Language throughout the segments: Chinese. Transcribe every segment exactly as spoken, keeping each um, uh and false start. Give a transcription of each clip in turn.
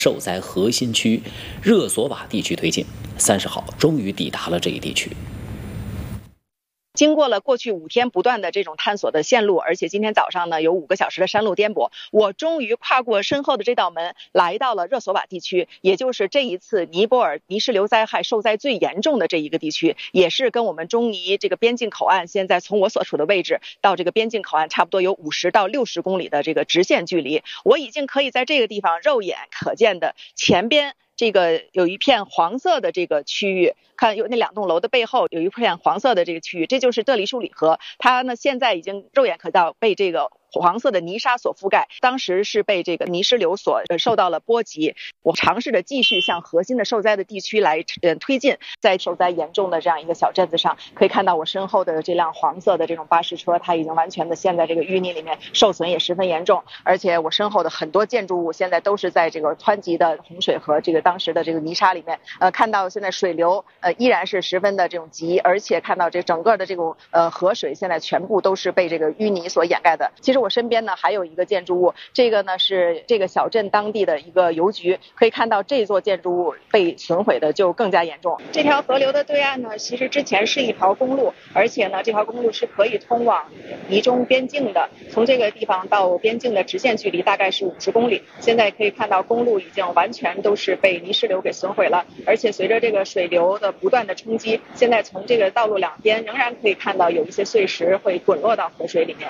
受灾核心区热索瓦地区推进。三十号终于抵达了这一地区。 经过了过去五天不断的这种探索的线路，而且今天早上呢有五个小时的山路颠簸，我终于跨过身后的这道门，来到了热索瓦地区，也就是这一次尼泊尔泥石流灾害受灾最严重的这一个地区，也是跟我们中尼这个边境口岸，现在从我所处的位置到这个边境口岸差不多有五十到六十公里的这个直线距离，我已经可以在这个地方肉眼可见的前边。这个有一片黄色的这个区域，看有那两栋楼的背后有一片黄色的这个区域，这就是德里舒里河。它呢现在已经肉眼可到被这个黄色的泥沙所覆盖，当时是被这个泥石流所受到了波及。我尝试着继续向核心的受灾的地区来呃推进，在受灾严重的这样一个小镇子上，可以看到我身后的这辆黄色的这种巴士车，它已经完全的陷在这个淤泥里面，受损也十分严重。而且我身后的很多建筑物现在都是在这个湍急的洪水和这个当时的这个泥沙里面，呃，看到现在水流呃依然是十分的这种急，而且看到这整个的这种呃河水现在全部都是被这个淤泥所掩盖的。其实我身边呢还有一个建筑物，这个呢是这个小镇当地的一个邮局，可以看到这座建筑物被损毁的就更加严重。这条河流的对岸呢，其实之前是一条公路，而且呢这条公路是可以通往尼中边境的，从这个地方到边境的直线距离大概是五十公里。现在可以看到公路已经完全都是被泥石流给损毁了，而且随着这个水流的不断的冲击，现在从这个道路两边仍然可以看到有一些碎石会滚落到河水里面。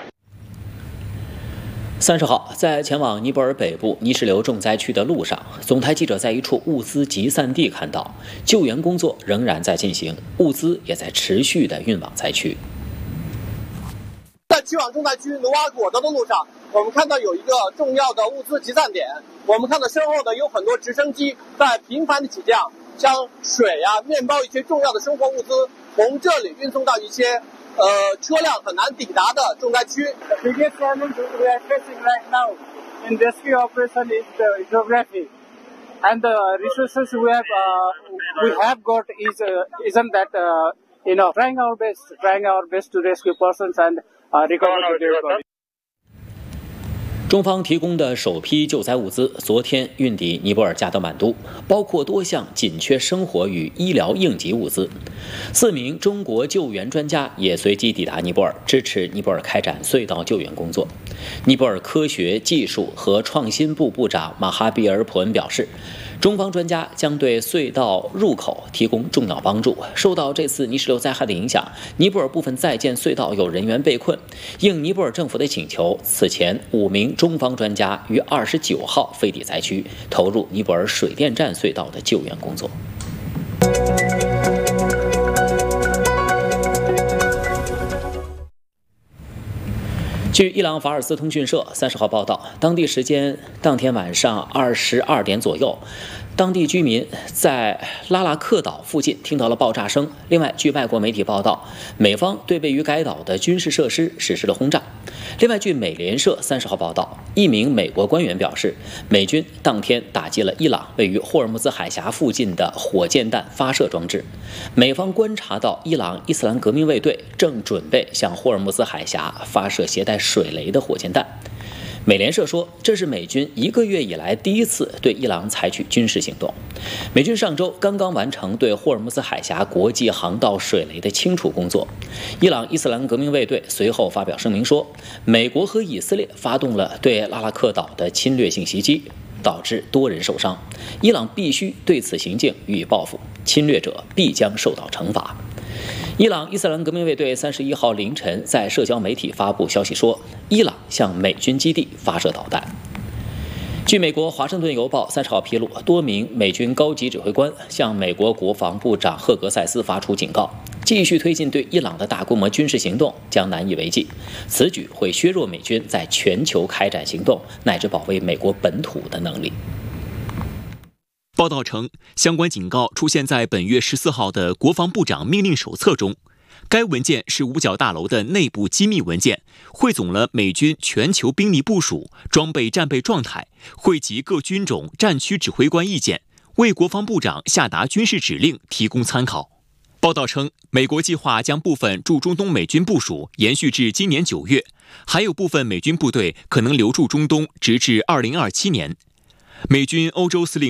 三十号，在前往尼泊尔北部泥石流重灾区的路上，总台记者在一处物资集散地看到，救援工作仍然在进行，物资也在持续的运往灾区。 在去往重灾区努瓦果德的路上，我们看到有一个重要的物资集散点，我们看到身后的有很多直升机在频繁的起降，将水啊、面包一些重要的生活物资从这里运送到一些呃，车辆很难抵达的重灾区。 The biggest challenge we are facing right now in rescue operation is the geography, and the resources we have uh, we have got is uh, isn't that uh, you know trying our best, trying our best to rescue persons and uh, recover the dead body. 中方提供的首批救灾物资昨天运抵尼泊尔加德满都，包括多项紧缺生活与医疗应急物资。四名中国救援专家也随即抵达尼泊尔，支持尼泊尔开展隧道救援工作。尼泊尔科学技术和创新部部长马哈比尔·普恩表示，中方专家将对隧道入口提供重要帮助。受到这次泥石流灾害的影响，尼泊尔部分在建隧道有人员被困。应尼泊尔政府的请求，此前五名中方专家于二十九号飞抵灾区，投入尼泊尔水电站隧道的救援工作。据伊朗法尔斯通讯社三十号报道，当地时间当天晚上二十二点左右，当地居民在拉拉克岛附近听到了爆炸声。另外，据外国媒体报道，美方对位于该岛的军事设施实施了轰炸。另外，据美联社三十号报道，一名美国官员表示，美军当天打击了伊朗位于霍尔木兹海峡附近的火箭弹发射装置。美方观察到伊朗伊斯兰革命卫队正准备向霍尔木兹海峡发射携带水雷的火箭弹。美联社说，这是美军一个月以来第一次对伊朗采取军事行动。美军上周刚刚完成对霍尔木兹海峡国际航道水雷的清除工作。伊朗伊斯兰革命卫队随后发表声明说，美国和以色列发动了对拉拉克岛的侵略性袭击，导致多人受伤。伊朗必须对此行径予以报复，侵略者必将受到惩罚。伊朗伊斯兰革命卫队三十一号凌晨在社交媒体发布消息说，伊朗向美军基地发射导弹。据美国《华盛顿邮报》三十号披露，多名美军高级指挥官向美国国防部长赫格塞斯发出警告，继续推进对伊朗的大规模军事行动将难以为继，此举会削弱美军在全球开展行动乃至保卫美国本土的能力。 报道称，相关警告出现在本月十四号的国防部长命令手册中。该文件是五角大楼的内部机密文件，汇总了美军全球兵力部署、装备战备状态，汇集各军种战区指挥官意见，为国防部长下达军事指令提供参考。报道称，美国计划将部分驻中东美军部署延续至今年九月，还有部分美军部队可能留驻中东直至二零二七年。美军欧洲司令